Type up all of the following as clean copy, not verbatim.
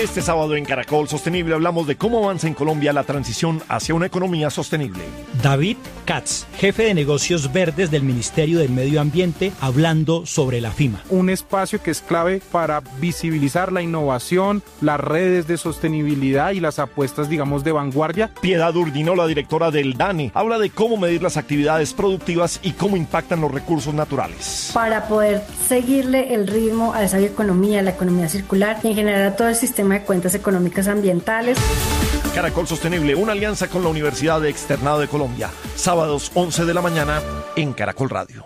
Este sábado en Caracol Sostenible hablamos de cómo avanza en Colombia la transición hacia una economía sostenible. David Katz, jefe de negocios verdes del Ministerio del Medio Ambiente, hablando sobre la FIMA. Un espacio que es clave para visibilizar la innovación, las redes de sostenibilidad y las apuestas, digamos, de vanguardia. Piedad Urdinola, directora del DANE, habla de cómo medir las actividades productivas y cómo impactan los recursos naturales. Para poder seguirle el ritmo a esa bioeconomía, la economía circular y en general a todo el sistema de cuentas económicas ambientales. Caracol Sostenible, una alianza con la Universidad de Externado de Colombia. Sábados 11 de la mañana en Caracol Radio.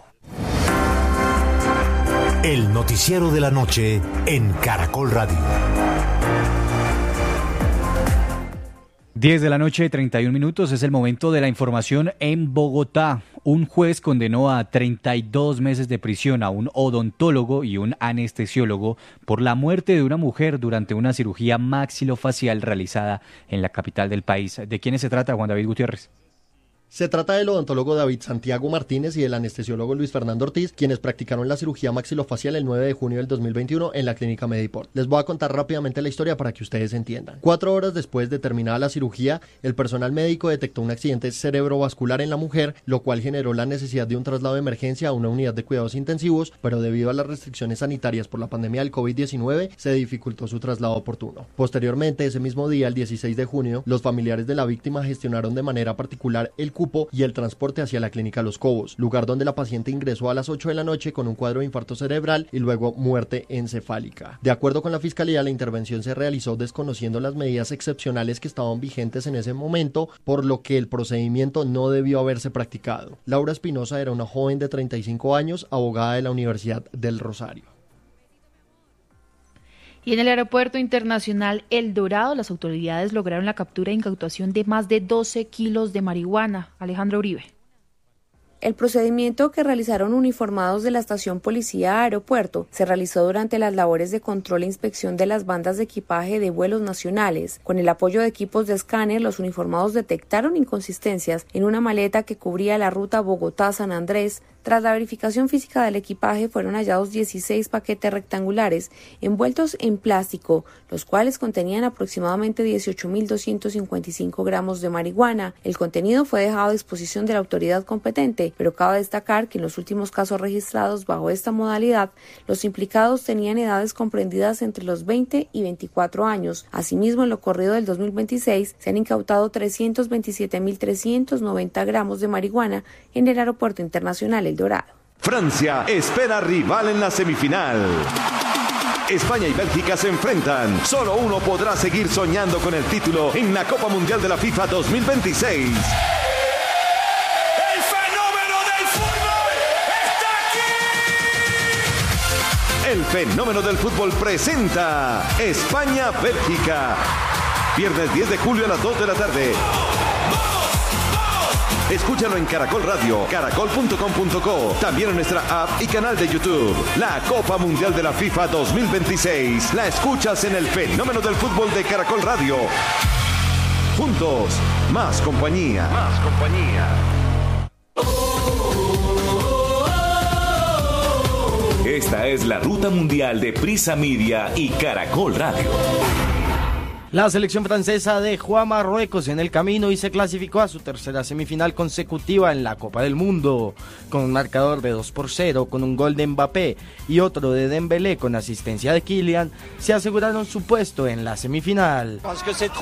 El noticiero de la noche en Caracol Radio. 10 de la noche, 31 minutos, es el momento de la información en Bogotá. Un juez condenó a 32 meses de prisión a un odontólogo y un anestesiólogo por la muerte de una mujer durante una cirugía maxilofacial realizada en la capital del país. ¿De quiénes se trata, Juan David Gutiérrez? Se trata del odontólogo David Santiago Martínez y del anestesiólogo Luis Fernando Ortiz, quienes practicaron la cirugía maxilofacial el 9 de junio del 2021 en la clínica Mediport. Les voy a contar rápidamente la historia para que ustedes entiendan. 4 horas después de terminada la cirugía, el personal médico detectó un accidente cerebrovascular en la mujer, lo cual generó la necesidad de un traslado de emergencia a una unidad de cuidados intensivos, pero debido a las restricciones sanitarias por la pandemia del COVID-19, se dificultó su traslado oportuno. Posteriormente, ese mismo día, el 16 de junio, los familiares de la víctima gestionaron de manera particular el cupo y el transporte hacia la clínica Los Cobos, lugar donde la paciente ingresó a las 8 de la noche con un cuadro de infarto cerebral y luego muerte encefálica. De acuerdo con la fiscalía, la intervención se realizó desconociendo las medidas excepcionales que estaban vigentes en ese momento, por lo que el procedimiento no debió haberse practicado. Laura Espinosa era una joven de 35 años, abogada de la Universidad del Rosario. Y en el aeropuerto internacional El Dorado, las autoridades lograron la captura e incautación de más de 12 kilos de marihuana. Alejandra Uribe. El procedimiento que realizaron uniformados de la estación Policía Aeropuerto se realizó durante las labores de control e inspección de las bandas de equipaje de vuelos nacionales. Con el apoyo de equipos de escáner, los uniformados detectaron inconsistencias en una maleta que cubría la ruta Bogotá-San Andrés. Tras la verificación física del equipaje, fueron hallados 16 paquetes rectangulares envueltos en plástico, los cuales contenían aproximadamente 18.255 gramos de marihuana. El contenido fue dejado a disposición de la autoridad competente, pero cabe destacar que en los últimos casos registrados bajo esta modalidad, los implicados tenían edades comprendidas entre los 20 y 24 años. Asimismo, en lo corrido del 2026, se han incautado 327.390 gramos de marihuana en el Aeropuerto Internacional El Dorado. Francia espera rival en la semifinal. España y Bélgica se enfrentan. Solo uno podrá seguir soñando con el título en la Copa Mundial de la FIFA 2026. El fenómeno del fútbol presenta España-Bélgica. Viernes 10 de julio a las 2 de la tarde. Escúchalo en Caracol Radio, caracol.com.co, también en nuestra app y canal de YouTube. La Copa Mundial de la FIFA 2026. La escuchas en el fenómeno del fútbol de Caracol Radio. Juntos, más compañía. Más compañía. Esta es la ruta mundial de Prisa Media y Caracol Radio. La selección francesa dejó a Marruecos en el camino y se clasificó a su tercera semifinal consecutiva en la Copa del Mundo. Con un marcador de 2-0, con un gol de Mbappé y otro de Dembélé con asistencia de Kylian, se aseguraron su puesto en la semifinal. Creo que son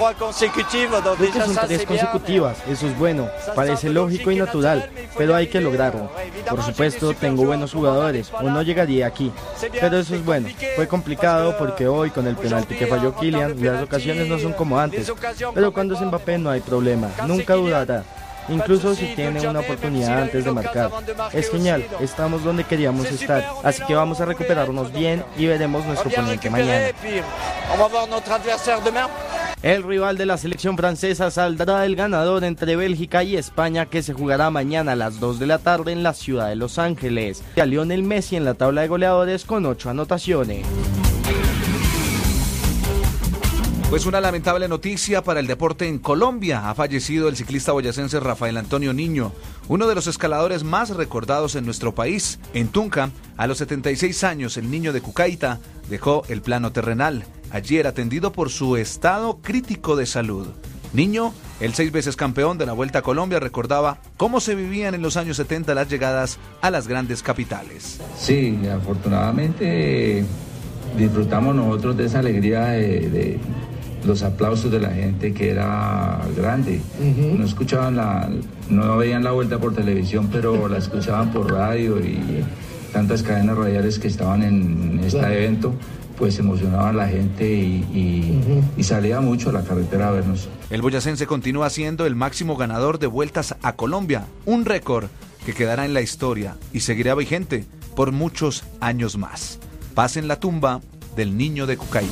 3 consecutivas, eso es bueno, parece lógico y natural, pero hay que lograrlo. Por supuesto, tengo buenos jugadores, o no llegaría aquí, pero eso es bueno. Fue complicado porque hoy, con el penalti que falló Kylian, las ocasiones no son como antes, pero cuando es Mbappé no hay problema, nunca dudará, incluso si tiene una oportunidad antes de marcar. Es genial, estamos donde queríamos estar, así que vamos a recuperarnos bien y veremos nuestro oponente mañana. El rival de la selección francesa saldrá el ganador entre Bélgica y España, que se jugará mañana a las 2 de la tarde en la ciudad de Los Ángeles. A Lionel Messi en la tabla de goleadores con 8 anotaciones. Pues una lamentable noticia para el deporte en Colombia. Ha fallecido el ciclista boyacense Rafael Antonio Niño, uno de los escaladores más recordados en nuestro país. En Tunca, a los 76 años, el niño de Cucaita dejó el plano terrenal. ayer atendido por su estado crítico de salud. Niño, el 6 veces campeón de la Vuelta a Colombia, recordaba cómo se vivían en los años 70 las llegadas a las grandes capitales. Sí, afortunadamente disfrutamos nosotros de esa alegría de los aplausos de la gente, que era grande. No escuchaban no veían la Vuelta por televisión, pero la escuchaban por radio, y tantas cadenas radiales que estaban en este evento, pues emocionaba a la gente y salía mucho a la carretera a vernos. El boyacense continúa siendo el máximo ganador de vueltas a Colombia, un récord que quedará en la historia y seguirá vigente por muchos años más. Paz en la tumba del niño de Cucaí.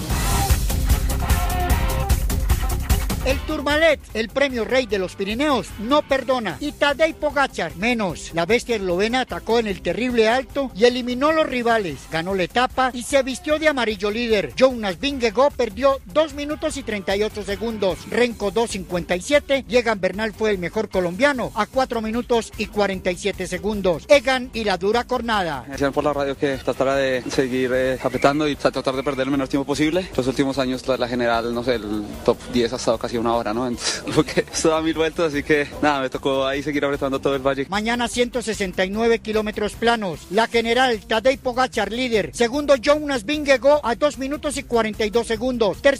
El Tourmalet, el premio rey de los Pirineos, no perdona. Y Tadej Pogačar, menos. La bestia eslovena atacó en el terrible alto y eliminó a los rivales. Ganó la etapa y se vistió de amarillo líder. Jonas Vingegaard perdió 2 minutos y 38 segundos. Renko 2.57. y Egan Bernal fue el mejor colombiano a 4 minutos y 47 segundos. Egan y la dura cornada. Me decían por la radio que tratara de seguir apretando y tratar de perder el menor tiempo posible. Los últimos años la general, no sé, el top 10 ha estado casi una hora, ¿no? Entonces, porque esto da 1000 vueltas, así que nada, me tocó ahí seguir apretando todo el valle. Mañana 169 kilómetros planos. La general Tadej Pogačar líder. Segundo Jonas Vingegaard a 2 minutos y 42 segundos. Tercero